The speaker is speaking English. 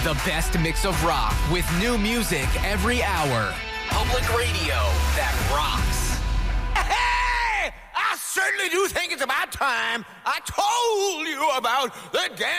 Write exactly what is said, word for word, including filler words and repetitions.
The best mix of rock with new music every hour. Public radio that rocks. Hey! I certainly do think it's about time I told you about the damn